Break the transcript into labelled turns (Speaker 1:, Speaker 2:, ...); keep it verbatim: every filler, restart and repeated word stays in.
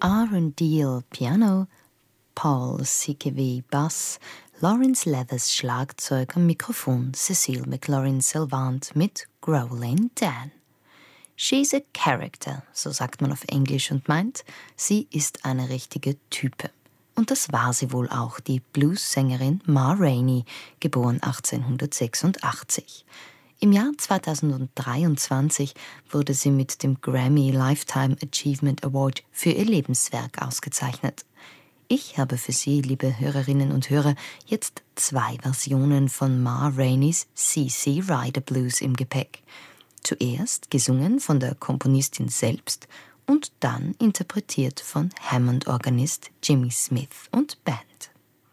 Speaker 1: Aaron Deal Piano, Paul Sikevy Bass, Lawrence Leathers Schlagzeug, am Mikrofon Cecile McLaurin-Salvant mit Growling Dan. She's a character, so sagt man auf Englisch und meint, sie ist eine richtige Type. Und das war sie wohl auch, die Blues-Sängerin Ma Rainey, geboren achtzehnhundertsechsundachtzig. Im Jahr zweitausenddreiundzwanzig wurde sie mit dem Grammy Lifetime Achievement Award für ihr Lebenswerk ausgezeichnet. Ich habe für Sie, liebe Hörerinnen und Hörer, jetzt zwei Versionen von Ma Raineys C C Rider Blues im Gepäck. Zuerst gesungen von der Komponistin selbst und dann interpretiert von Hammond-Organist Jimmy Smith und Band.